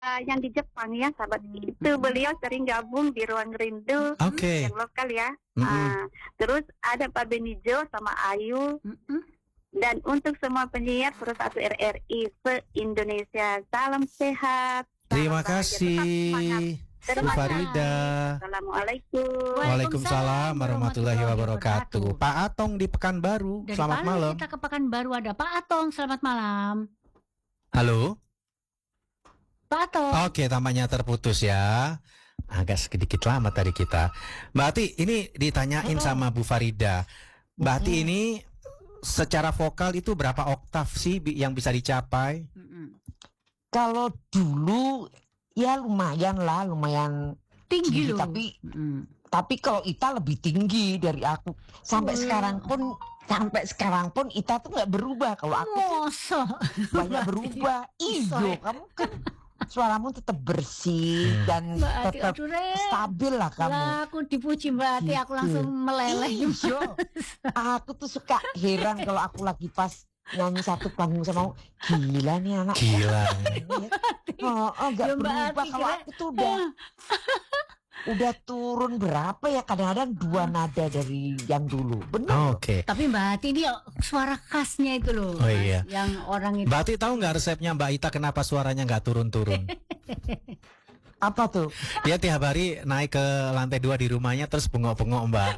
yang di Jepang ya, sahabat. Itu beliau sering gabung di Ruang Rindu yang lokal ya. Terus ada Pak Benijo sama Ayu. Dan untuk semua penyiar 101 RRI se-Indonesia, salam sehat. Terima kasih Bu Farida. Assalamualaikum. Waalaikumsalam warahmatullahi wabarakatuh. Pak Atong di Pekanbaru. Dari Selamat Palu malam. kita ke Pekanbaru, ada Pak Atong. Selamat malam, Halo. Pak Atong. Oke, tampaknya terputus ya. Agak sedikit lama tadi kita. Mbak Ati, ini ditanyain sama Bu Farida. Mbak Ati ini secara vokal itu berapa oktav sih yang bisa dicapai? Kalau dulu ya lumayan tinggi loh. Tapi kalau Ita lebih tinggi dari aku. Sampai sekarang pun Ita tuh nggak berubah. Kalau aku banyak berubah. Iyo, kamu kan suaramu tetap bersih dan tetap stabil lah kamu. Lah, aku dipuji Mbak Ati, aku langsung meleleh. Iyo, aku tuh suka heran kalau aku lagi pas nyanyi satu panggung sama gila nih anak. Gila. Nggak berubah. Kalau aku tuh udah turun berapa ya, kadang-kadang 2 nada dari yang dulu. Benar. Oke. Tapi Mbak Ati ini suara khasnya itu loh. Oh iya. Yang orang itu. Mbak Ati tahu nggak resepnya Mbak Ita kenapa suaranya nggak turun-turun? Apa tuh? Dia tiap hari naik ke lantai 2 di rumahnya terus bengok-bengok Mbak.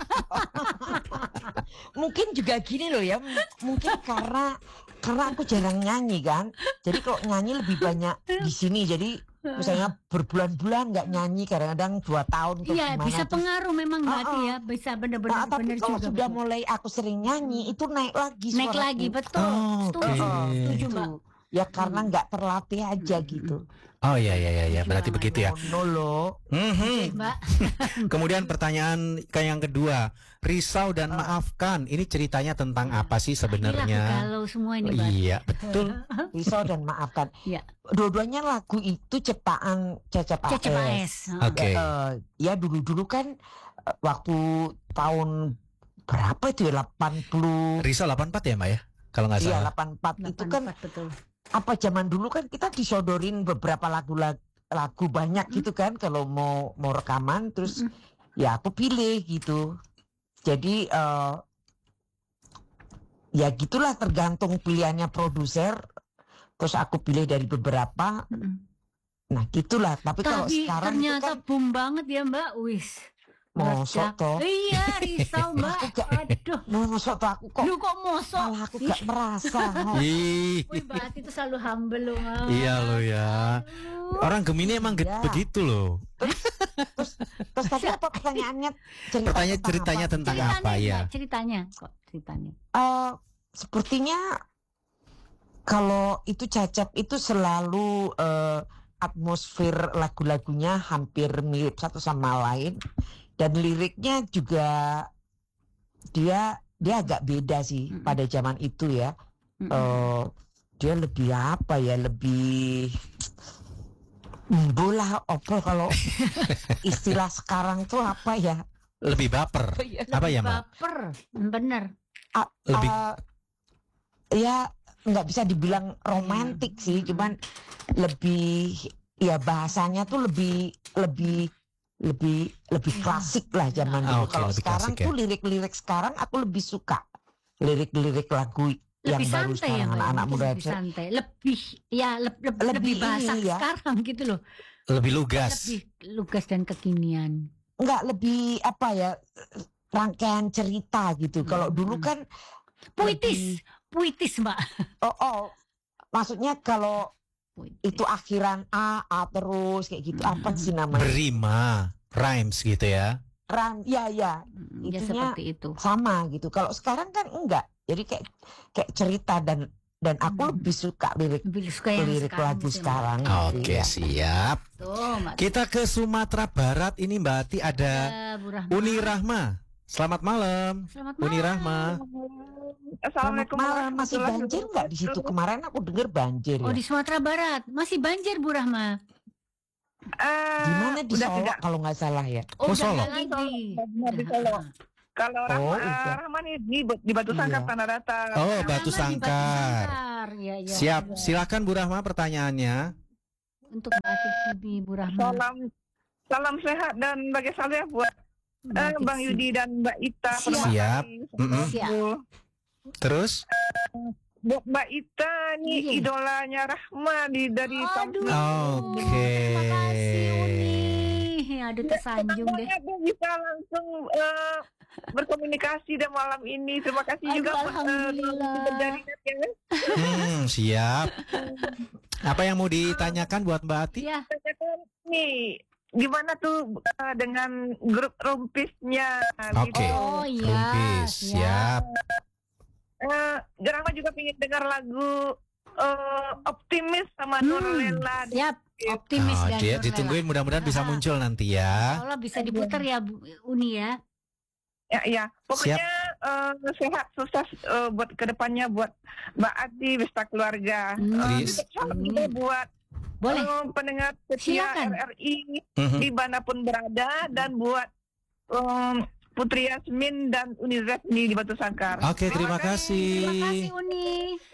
Mungkin juga gini loh ya. Mungkin karena aku jarang nyanyi kan. Jadi kalau nyanyi lebih banyak di sini. Jadi misalnya berbulan-bulan nggak nyanyi, kadang-kadang 2 tahun. Iya, bisa pengaruh memang Mbak Ati ya. Bisa benar-benar tapi kalau juga. sudah mulai aku sering nyanyi itu naik lagi suaraku. Naik lagi, betul. Setuju Mbak. Ya karena nggak terlatih aja gitu. Oh iya, berarti begitu ya. Mbak. Kemudian pertanyaan yang kedua, risau dan maafkan. Ini ceritanya tentang apa sih sebenarnya? Kalau semua ini Mbak. Iya, betul. Risau dan maafkan. Iya. Dua-duanya lagu itu ciptaan Cecep AS. Oke. Ya dulu kan waktu tahun berapa itu ya, 80. Risau 84 ya Mbak ya? Kalau nggak salah. Iya, 84 itu kan betul. Apa zaman dulu kan kita disodorin beberapa lagu banyak gitu kan kalau mau rekaman, terus ya aku pilih gitu. Jadi ya gitulah, tergantung pilihannya produser, terus aku pilih dari beberapa. Nah gitulah. Tapi kalau sekarang ternyata kan boom banget ya Mbak. Wis. Mosok toh. Iya, risau Mbak. Aduh. Mosok toh aku kok. Lu kok mosok? Malah aku gak merasa. Wih, Mbak Ati itu selalu humble loh. Iya loh ya. Orang Gemini emang begitu loh. Terus tadi apa pertanyaannya? Ceritanya tentang apa ya? Ceritanya. Sepertinya kalau itu Cecep itu selalu atmosfer lagu-lagunya hampir mirip satu sama lain. Dan liriknya juga dia agak beda sih pada zaman itu ya. Dia lebih apa ya, lebih bola opol kalau istilah sekarang tuh apa ya? Lebih baper. Apa ya Mbak? Baper, bener. Lebih ya nggak bisa dibilang romantik sih, cuman lebih ya bahasanya tuh lebih klasik lah zaman dulu. Kalau sekarang klasik, tuh lirik-lirik sekarang aku lebih suka lirik-lirik lagu yang baru sekarang ya, anak-anak muda. Lebih santai, lebih bahasa sekarang gitu loh. Lebih lugas. Lebih lugas dan kekinian. Enggak, lebih apa ya, rangkaian cerita gitu. Kalau dulu kan puitis Mbak. Maksudnya kalau itu akhiran A terus kayak gitu, apa sih namanya? Berima, rhymes gitu ya. Ya itunya seperti itu. Sama gitu. Kalau sekarang kan enggak. Jadi kayak cerita dan aku lebih suka lirik lagu sekarang. Oke, siap. Kita ke Sumatera Barat. Ini Mbak Ati ada Uni Rahma. Selamat malam. Uni Rahma. Assalamualaikum. Masih banjir nggak di situ? Kemarin aku dengar banjir. Oh, di Sumatera Barat masih banjir Bu Rahma. Di mana di Solo kalau nggak salah ya? Solo. Di Solo. Kalau Rahman di Batu Sangkar Tanah Datar. Oh, Batu Sangkar. Ya. Siap. Silakan Bu Rahma pertanyaannya. untuk Mbak Atik Sibi, Bu Rahma. Salam sehat dan bagi saya buat Bang Yudi dan Mbak Ita. Siap. Siap. Terus? Buat Mbak Ita nih idolanya Rahma dari Samsung. Oke. Terima kasih Uni. Aduh tersanjung deh. Semoga bisa langsung berkomunikasi dan malam ini. Terima kasih juga Alhamdulillah. Siap. Apa yang mau ditanyakan buat Mbak Ati? Ya. Nih, gimana tuh dengan grup Rumpisnya? Oke. Oh iya. Rumpis, siap. Rahma juga pengen dengar lagu Optimis sama Nurlela. Siap. Optimis dan Dia Nurlela. ditungguin, mudah-mudahan bisa muncul nanti ya. Allah bisa diputar ya Bu Uni ya. Ya. Pokoknya sehat sukses buat kedepannya buat Mbak Ati beserta keluarga. Juga buat boleh pendengar setia RRI dimanapun berada dan buat Putri Yasmin dan Unizet di Batu Sangkar. Oke, terima kasih. Terima kasih Uni.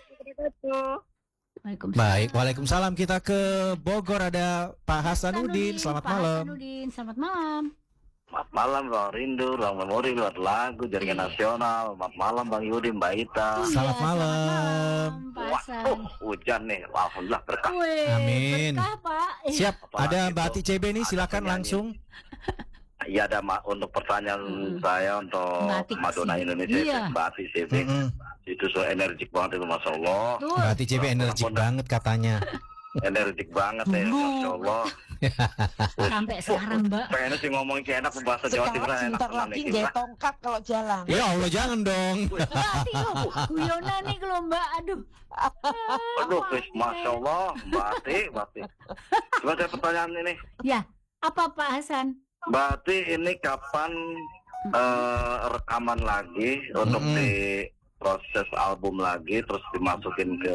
Baik, waalaikumsalam. Kita ke Bogor, ada Pak Hasanuddin. Selamat malam. Selamat malam. Selamat malam Bang Rindu, Bang Memori buat lagu Jaringan Nasional. Selamat malam Bang Yudi, Mbak Ita. Selamat malam. Hujan nih, alhamdulillah berkah. Amin. Berkah, Pak. Siap, ada Mbak Ati CB nih, silakan langsung. Iya, ada untuk pertanyaan saya untuk Madonna Indonesia, Mbak Ati CB. Itu so energik banget itu, Masya Allah. Mbak Ati CB energik banget katanya. Energik banget ya, Masya Allah. Sampai sekarang Mbak. Pengennya sih ngomongin kayak enak bahasa Jawa Timur. Sebentar lagi dia tongkat kalau jalan. Ya Allah, jangan dong. Berarti Guyona nih kalau Mbak, aduh. Aduh, Masya Allah, Mbak Ati. Cuma saya pertanyaan ini. Ya, apa Pak Hasan? Mbak Ati, ini kapan rekaman lagi untuk di proses album lagi, terus dimasukin ke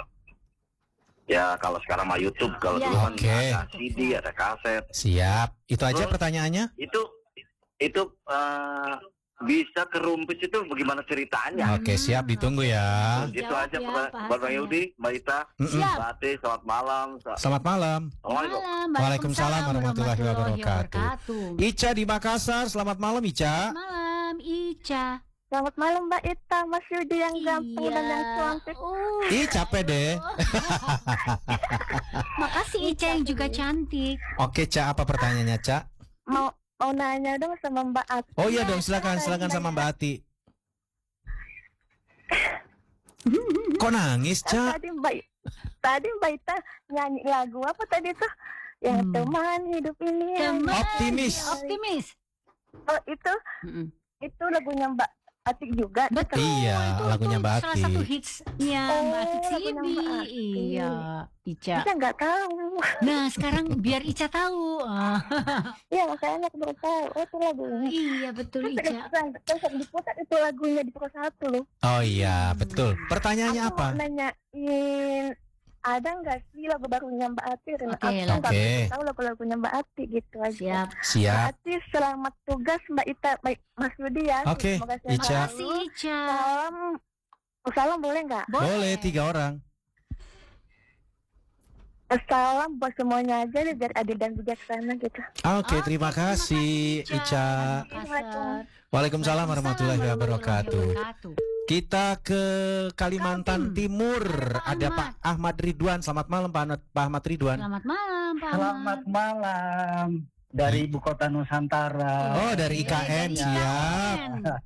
ya kalau sekarang mah YouTube, kalau dulu kan ada CD, ada kaset. Siap, itu aja pertanyaannya. Itu bisa ke Rumpis itu bagaimana ceritanya? Oke, siap, ditunggu ya. Itu aja buat Bang Yudi, Mbak Ita, Mbak Ati, selamat malam. Selamat malam. Waalaikumsalam warahmatullahi wabarakatuh. Ica di Makassar, selamat malam Ica. Selamat malam Ica. Selamat malam Mbak Ita, Mas Yudi yang ganteng dan yang cantik. Ih, capek deh. Makasih Ica yang juga cantik. Oke, Ca, apa pertanyaannya, Ca? Mau nanya dong sama Mbak Ati. Oh iya dong, silakan sama Mbak Ati. Kok nangis, Ca? Tadi Mbak Ita nyanyi lagu apa tadi tuh? Yang teman hidup ini. Optimis. Oh, itu lagunya Mbak Atik juga. Betul. Iya, itu lagunya Mbak Ati. Salah satu hitsnya Mbak Atik Sibi. Iya, Ica. Ica nggak tahu. Nah, sekarang biar Ica tahu. Iya, makanya aku baru tahu. Oh, itu lagunya. Iya, betul Ica. Terus diputar itu lagunya di Pro 1 loh. Oh iya, betul. Pertanyaannya aku apa? Aku nanyain ada nggak sih lagu barunya Mbak Ati? Aku nggak tahu lagu-lagunya Mbak Ati gitu aja. Siap. Mbak Ati, selamat tugas Mbak Ita, baik Mas Yudi ya. Oke, Ica. Ica. Salam boleh nggak? Boleh, 3 orang. Salam buat semuanya aja biar adil dan bijaksana gitu. Oke, terima kasih Ica. Waalaikumsalam warahmatullahi wabarakatuh. Kita ke Kalimantan Timur, ada Pak Ahmad Ridwan. Selamat malam Pak Ahmad Ridwan. Selamat malam Pak Ahmad. Selamat malam dari Ibu Kota Nusantara. Oh, dari IKN, siap.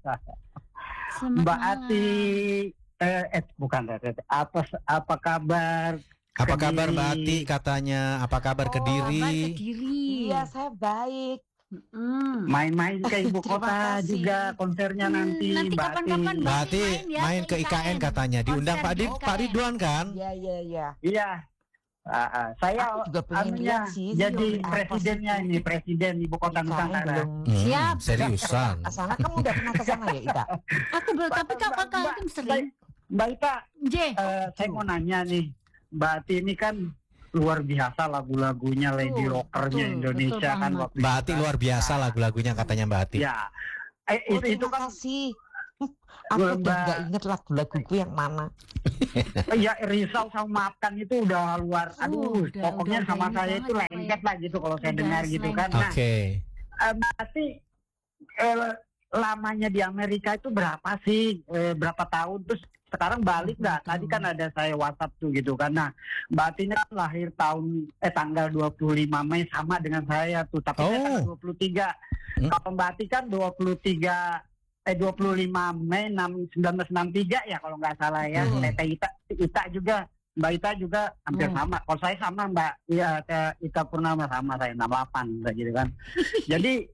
Mbak Ati, bukan apa kabar? Apa kabar Mbak Ati katanya? Apa kabar Kediri? Iya, saya baik. Main-main ke Ibu Kota juga konsernya nanti Mbak Ati. Mbak Ati main ke IKN katanya. Diundang Pak Ridwan kan? Iya. Saya juga pengen lihat sih. Jadi presidennya ini, presiden Ibu Kota Nusantara. Siap. Seriusan. Asana kamu udah pernah ke sana ya, Ita? Aku belum, tapi kakak sering. Mbak Ita, saya mau nanya nih. Mbak Ati ini kan luar biasa lagu-lagunya, lady rockernya Indonesia kan waktu Mbak Ati luar biasa lagu-lagunya katanya Mbak Ati. Ya, itu kan sih. Aku udah nggak inget lagu-laguku yang mana. Ya Risau sama Maafkan itu udah luar. Aduh, pokoknya sama saya itu lengket lah gitu kalau saya dengar gitu kan. Nah, berarti lamanya di Amerika itu berapa sih? Berapa tahun? Terus sekarang balik nggak? Tadi kan ada saya WhatsApp tuh gitu kan. Nah, Mbak Ati kan lahir tanggal 25 Mei sama dengan saya tuh. Tapi saya tanggal 23. Kalau Mbak Ati kan 25 Mei 1963 ya kalau nggak salah ya. Tete Ita juga, Mbak Ita juga hampir sama. Kalau saya sama Mbak Ita Purnama sama saya 68 gitu kan. Jadi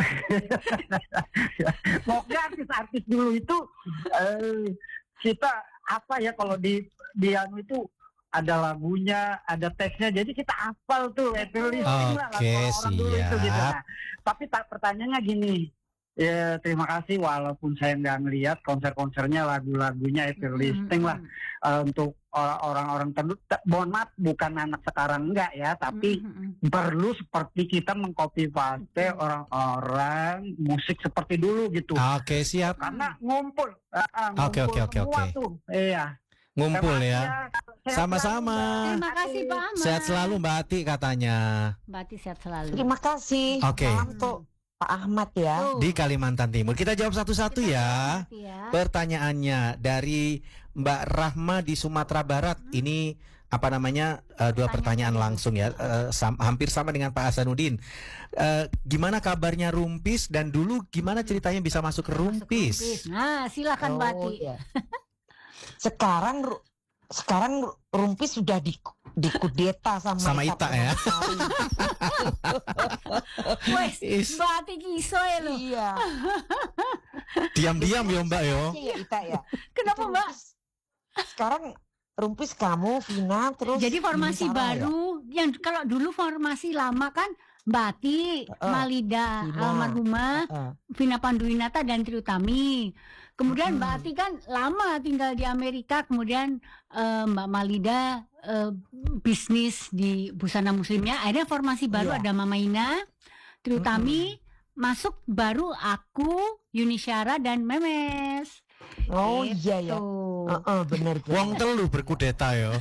pokoknya artis-artis dulu itu kita apa ya kalau di anu itu ada lagunya, ada teksnya, jadi kita hafal tuh listening lah orang dulu itu gitu. Nah, tapi pertanyaannya gini. Ya terima kasih walaupun saya nggak ngelihat konser-konsernya, lagu-lagunya itu listing lah untuk orang-orang tertentu. Mohon maaf bukan anak sekarang enggak ya, tapi perlu seperti kita mengcopy paste orang-orang musik seperti dulu gitu. Oke, siap. Karena ngumpul. Oke. Iya. Ngumpul ya. Sama-sama. Terima kasih Pak Ahmad. Sehat selalu Mbak Ati katanya. Mbak Ati sehat selalu. Terima kasih. Oke. Salam tuh Pak Ahmad ya. Di Kalimantan Timur. Kita jawab satu-satu ya. Pertanyaannya dari Mbak Rahma di Sumatera Barat. Ini apa namanya? Dua pertanyaan langsung ya. Hampir sama dengan Pak Hasanuddin. Gimana kabarnya Rumpis dan dulu gimana ceritanya bisa masuk ke Rumpis? Nah, silakan Mbak Ati. Ya. Sekarang Rumpis sudah dikudeta sama Ita ya. Wes, Mbak Ati kiso ya lo. Iya. Diam-diam ya Mbak yo. Iya Ita ya. Kenapa Mbak? Sekarang Rumpis kamu, Vina, terus. Jadi formasi baru ya? Yang kalau dulu formasi lama kan Mbak Ati, Malida, almarhumah, Vina Panduwinata dan Tri Utami. Kemudian Mbak Ati kan lama tinggal di Amerika, kemudian Mbak Malida bisnis di busana muslimnya. Akhirnya formasi baru ada Mama Ina, Tri Utami, masuk baru aku, Yuni Syara dan Memes. Oh gitu. Iya ya. Benar. Wong telu berkudeta ya.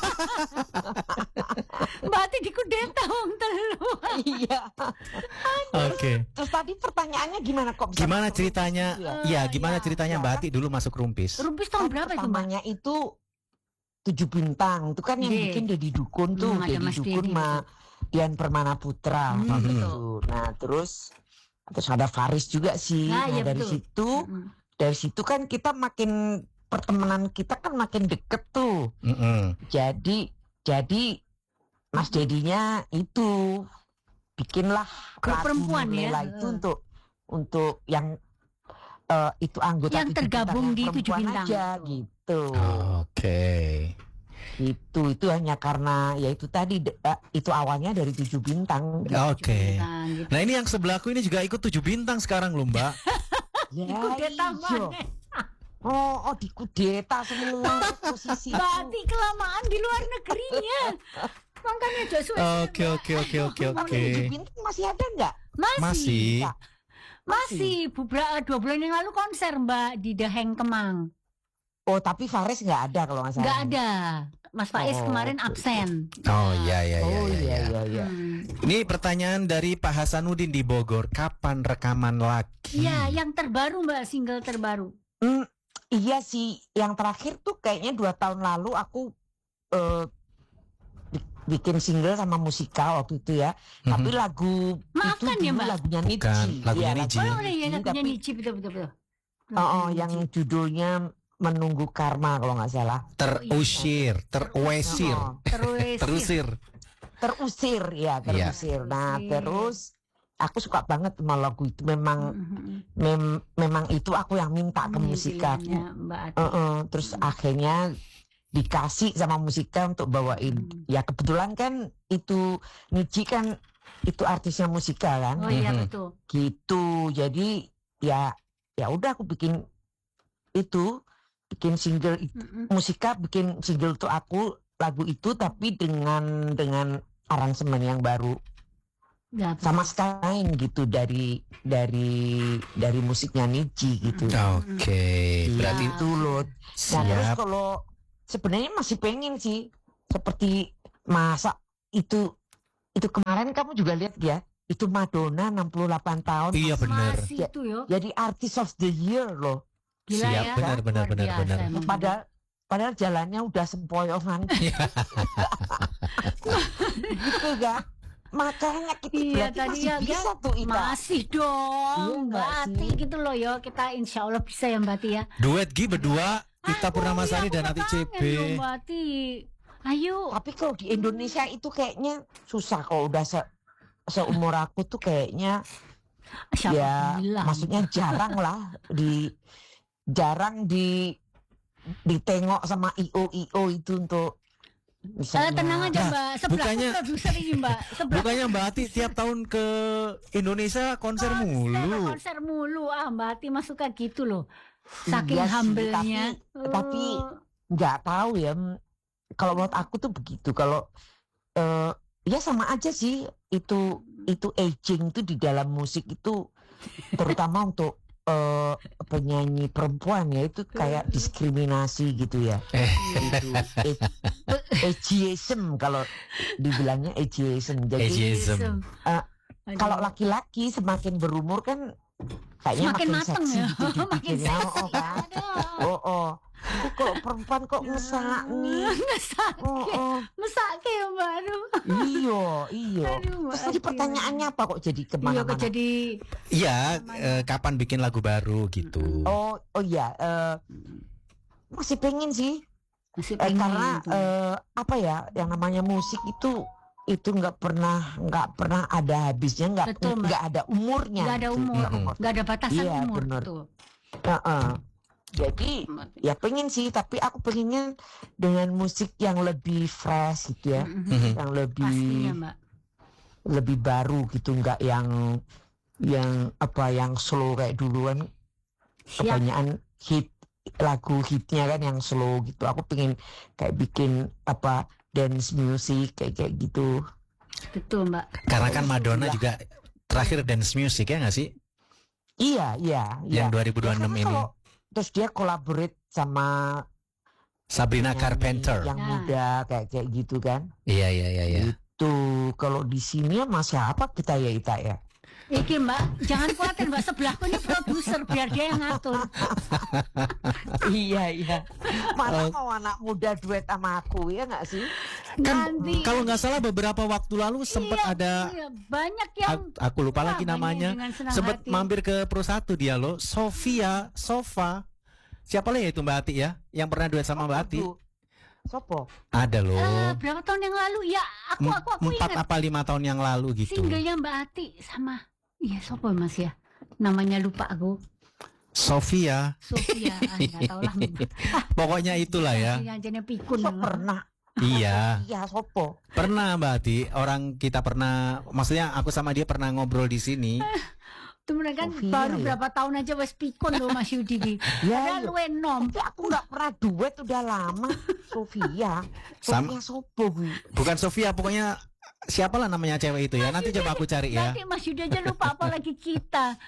Mbak Ati dikudeta wong telu. Iya. Oke. Terus tadi pertanyaannya gimana kok bisa? Gimana ceritanya? Gimana ceritanya Mbak Ati dulu masuk Rumpis? Rumpis tahun berapa itu Mbak? Pertamanya itu 7 bintang. Itu kan yang bikin Deddy Dukun tuh. Deddy Dukun sama Dian Permana Putra. Gitu. Nah terus ada Faris juga sih. Nah dari situ kan kita makin pertemanan kita kan makin deket tuh. Jadi Mas Dedinya itu bikinlah perempuan ya itu untuk yang itu anggota yang tergabung di 7 bintang aja gitu. Oke. Itu hanya karena ya itu tadi itu awalnya dari 7 bintang. Oke. Gitu. Nah ini yang sebelahku ini juga ikut 7 bintang sekarang loh Mbak. Ya, dikudeta semua posisi. Berarti kelamaan di luar negerinya. Makanya Joshua. Oke. 7 bintang masih ada nggak? Masih. Beberapa 2 bulan yang lalu konser Mbak di The Heng Kemang. Oh tapi Faris nggak ada kalau nggak salah. Nggak ada. Mas Faiz kemarin absen. Oh iya. Ini pertanyaan dari Pak Hasanuddin di Bogor. Kapan rekaman lagi? Iya, yang terbaru Mbak, single terbaru. Iya sih, yang terakhir tuh kayaknya 2 tahun lalu aku bikin single sama musikal waktu itu ya. Tapi lagu Maafkan itu ya, Mbak? lagunya Niji. Lagunya Niji. Oh iya, lagunya Niji betul. Yang judulnya Menunggu Karma kalau nggak salah. Terusir. Nah terus aku suka banget sama lagu itu. Memang itu aku yang minta ke Musika. Terus akhirnya dikasih sama Musika untuk bawain. Ya kebetulan kan itu Niji kan itu artisnya Musika kan. Oh iya betul. Gitu. Jadi ya udah aku bikin single Musika bikin single untuk aku lagu itu tapi dengan aransemen yang baru sama sekali gitu dari musiknya Niji gitu. Oke. Berarti itu loh. Nah, terus kalau sebenarnya masih pengen sih seperti masa itu kemarin kamu juga lihat ya, itu Madonna 68 tahun. Iya benar. Jadi artist of the year loh. Gila siap, ya. benar. Padahal jalannya udah sempoyongan. Gitu kan. Makanya kita berarti masih bisa tuh Ita. Masih dong, Mbak Ati gitu loh yo. Kita insya Allah bisa ya Mbak Ati ya. Duet berdua, Ita Purnamasari dan Ati CB. Mbak Ati, ayo. Tapi kalau di Indonesia itu kayaknya susah kalau udah seumur aku tuh kayaknya. Siapa ya bilang? Maksudnya jarang lah ditengok sama IO itu untuk misalnya. Tenang aja Mbak, sebelahku produser ini Mbak. Bukannya Mbak Ati tiap tahun ke Indonesia konser mulu. Konser mulu Mbak Ati masuk ke gitu loh. Saking humble-nya. Tapi nggak tahu ya. Kalau menurut aku tuh begitu. Kalau ya sama aja sih itu aging itu di dalam musik itu terutama untuk penyanyi perempuan ya itu kayak diskriminasi gitu ya. Ageism kalau dibilangnya ageism. Jadi kalau laki-laki semakin berumur kan kayaknya makin mateng seksi ya. gitu dipikirnya. Kok perempuan kok ngesak nih. Ngesake ya Mbak. Iya. Terus tadi pertanyaannya apa kok jadi kemana-mana? Iya, kapan bikin lagu baru gitu. Oh iya, masih pengen sih. Karena apa ya, yang namanya musik itu nggak pernah ada habisnya, nggak ada umurnya. Nggak ada umur, nggak ada batasan umur. Bener. Jadi ya pengen sih, tapi aku pengennya dengan musik yang lebih fresh gitu ya, yang lebih baru gitu, nggak yang slow kayak duluan. Kebanyakan lagu hitnya kan yang slow gitu. Aku pengen kayak bikin dance music kayak gitu. Betul Mbak. Karena kan Madonna juga terakhir dance music ya nggak sih? Iya. Yang 2026 ini. Terus dia collaborate sama Sabrina Carpenter yang muda kayak gitu kan. Iya. Itu kalau di sini sama siapa kita ya Ita ya? Iki Mbak, jangan khawatir Mbak, sebelahku ini produser biar dia yang ngatur. Iya. Mana mau anak muda duet sama aku ya nggak sih? Kan kalau nggak salah beberapa waktu lalu sempat ada banyak yang aku lupa lagi namanya, sempat mampir ke Pro 1 dia loh, Sofa. Siapa lah ya itu Mbak Ati ya, yang pernah duet sama Mbak Ati? Sopo? Ada loh. Berapa tahun yang lalu ya? Aku 4 apa 5 tahun yang lalu gitu. Singlenya Mbak Ati sama Sopo Mas ya? Namanya lupa aku. Sofia. Enggak tahu lah. Pokoknya itulah ya. Yang jenis pikun. Pernah. Iya. Iya, Sopo. Pernah Mbak Ati, kita pernah, maksudnya aku sama dia pernah ngobrol di sini. Itu mereka kan baru berapa tahun aja wes pikun loh Mas Yudi. Ya, lu enom. Tapi aku nggak pernah duet udah lama. Sofia Sopo. Bukan Sofia, pokoknya siapalah namanya cewek itu ya. Nanti coba aku cari ya. Nanti Mas Yudi aja lupa apalagi kita.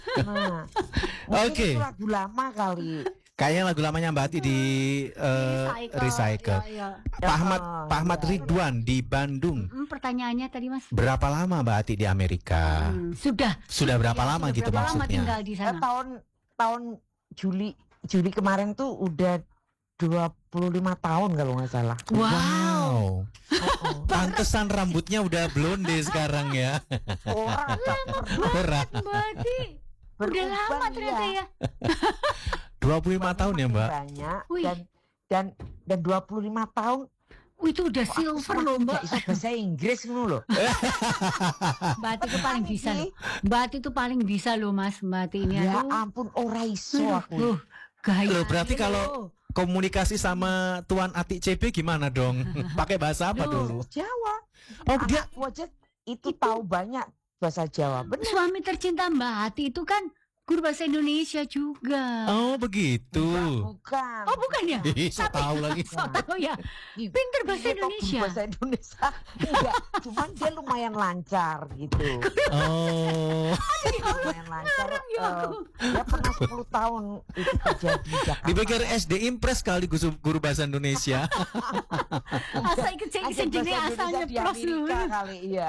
Oke. Lagu lama kali. Kayaknya lagu lamanya Mbak Ati di Recycle. Ya. Pak Ahmad Ridwan di Bandung. Pertanyaannya tadi Mas. Berapa lama Mbak Ati di Amerika? Sudah berapa lama gitu berapa maksudnya? Lama tinggal di sana? Tahun Juli kemarin tuh udah 25 tahun kalau nggak salah. Wow. Pantesan rambutnya udah blonde sekarang ya. Orang. Udah lama ternyata ya. 25 tahun ya Mbak. Banyak dan 25 tahun. Itu udah silver loh Mbak. Bisa bahasa Inggris loh. Mbak Ati itu paling bisa loh. Mbak Ati itu paling bisa loh Mas. Mbak Ati ini. Ya ampun, ora iso aku. Loh, berarti kalau komunikasi sama Tuan Ati CB gimana dong? Pakai bahasa apa dulu? Jawa. Oh dia itu tahu banyak bahasa Jawa. Bener. Suami tercinta Mbak Ati itu kan guru bahasa Indonesia juga. Oh begitu. Bukan. Oh bukan ya? So tahu lagi. So tahu ya. Pinter bahasa Indonesia. Bahasa Indonesia. Enggak, cuman dia lumayan lancar gitu. Oh. Lumayan lancar. Dia pernah 10 tahun itu kerja di Jakarta. Dipikir SD Impres kali guru bahasa Indonesia. Asal ikut sini asalnya di pros dulu. Amerika kali iya.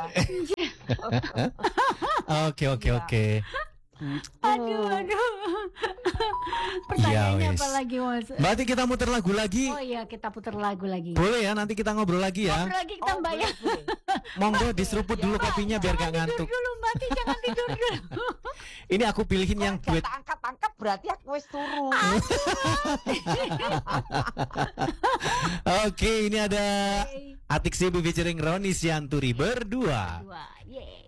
Oke. Aduh. Pertanyaannya wis. apa lagi Mas? Berarti kita muter lagu lagi. Oh iya, kita putar lagu lagi. Boleh ya, nanti kita ngobrol lagi ya. Ngobrol lagi kita Mbak ya. Monggo diseruput dulu kopinya biar gak ngantuk. Tidur dulu Mbak, jangan tidur dulu. Ini aku pilihin yang duet. Angkat berarti aku wis turu. Oke, ini ada Atik Sibu featuring Roni Sianturi berdua. Yeay.